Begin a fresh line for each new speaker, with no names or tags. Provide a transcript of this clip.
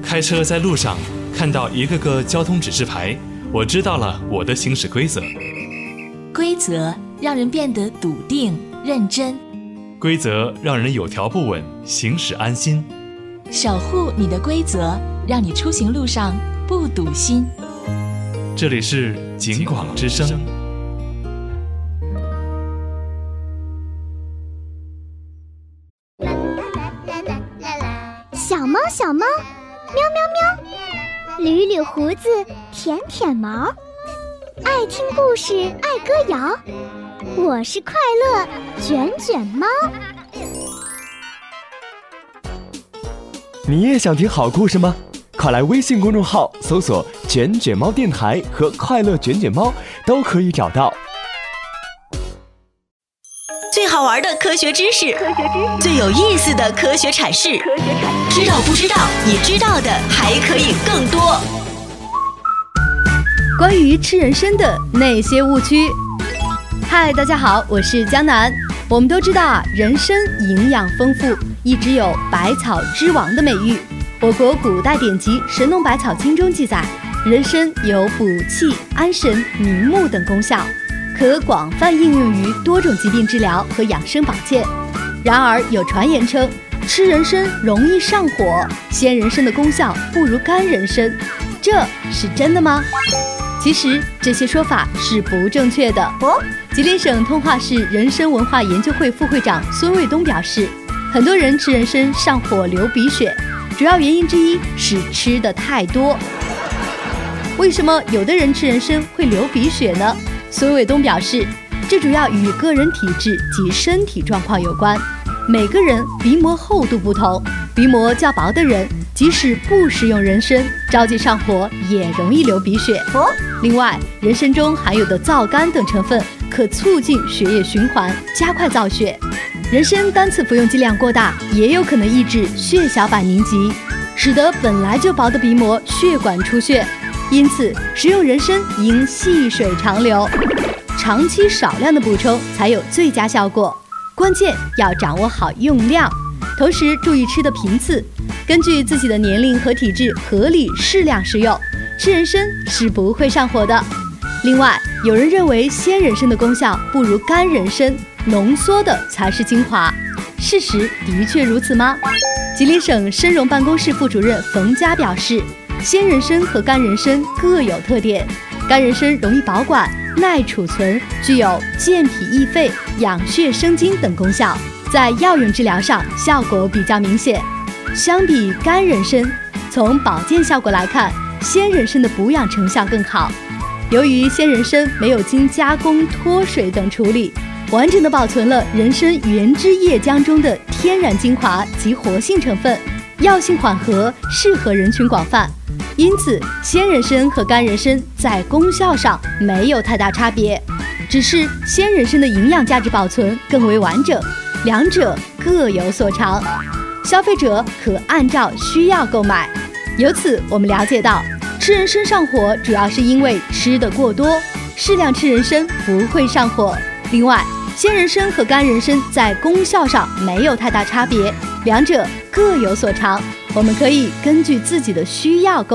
开车在路上看到一个个交通指示牌，我知道了我的行驶规则。
规则让人变得笃定认真，
规则让人有条不紊，行驶安心。
守护你的规则，让你出行路上不堵心。
这里是警广之声。
小猫小猫，喵喵喵，捋捋胡子，舔舔毛，爱听故事，爱歌谣。我是快乐卷卷猫。
你也想听好故事吗？快来微信公众号搜索卷卷猫电台和快乐卷卷猫，都可以找到。
最好玩的科学知识，最有意思的科学阐释，知道不知道，你知道的还可以更多。
关于吃人参的那些误区。嗨，大家好，我是江南。我们都知道啊，人参营养丰富，一直有百草之王的美誉。我国古代典籍《神农百草经》中记载，人参有补气、安神、明目等功效，可广泛应用于多种疾病治疗和养生保健。然而有传言称，吃人参容易上火，鲜人参的功效不如干人参，这是真的吗？其实这些说法是不正确的。吉林省通化市人参文化研究会副会长孙卫东表示，很多人吃人参上火流鼻血，主要原因之一是吃的太多。为什么有的人吃人参会流鼻血呢？孙卫东表示，这主要与个人体质及身体状况有关。每个人鼻膜厚度不同，鼻膜较薄的人即使不食用人参，着急上火也容易流鼻血。另外，人参中含有的皂苷等成分可促进血液循环，加快造血。人参单次服用剂量过大，也有可能抑制血小板凝集，使得本来就薄的鼻膜血管出血。因此，食用人参应细水长流，长期少量的补充才有最佳效果。关键要掌握好用量，同时注意吃的频次，根据自己的年龄和体质合理适量食用。吃人参是不会上火的。另外，有人认为鲜人参的功效不如干人参，浓缩的才是精华。事实的确如此吗？吉林省参茸办公室副主任冯佳表示，鲜人参和干人参各有特点。干人参容易保管、耐储存，具有健脾益肺、养血生津等功效，在药用治疗上效果比较明显。相比干人参，从保健效果来看，鲜人参的补养成效更好。由于鲜人参没有经加工、脱水等处理，完整的保存了人参原汁液浆中的天然精华及活性成分，药性缓和，适合人群广泛。因此，鲜人参和干人参在功效上没有太大差别，只是鲜人参的营养价值保存更为完整，两者各有所长，消费者可按照需要购买。由此我们了解到，吃人参上火主要是因为吃得过多，适量吃人参不会上火。另外，鲜人参和干人参在功效上没有太大差别，两者各有所长，我们可以根据自己的需要购买。